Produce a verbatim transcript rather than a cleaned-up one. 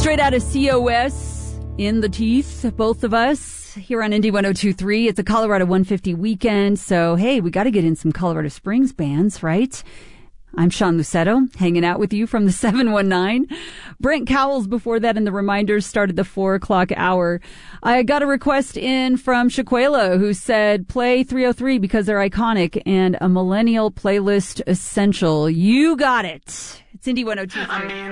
straight out of C O S, in the teeth, both of us, here on Indy one oh two point three. It's a Colorado one fifty weekend, so hey, we got to get in some Colorado Springs bands, right? I'm Sean Lucetto, hanging out with you from the seven one nine. Brent Cowles before that, and the reminders started the four o'clock hour. I got a request in from Shaquela, who said, play three oh three because they're iconic and a millennial playlist essential. You got it. It's Indy one oh two point three.